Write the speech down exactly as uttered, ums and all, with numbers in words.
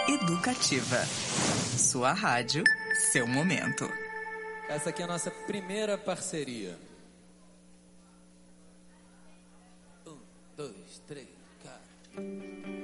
Educativa. Sua rádio, seu momento. Essa aqui é a nossa primeira parceria. Um, dois, três, cara.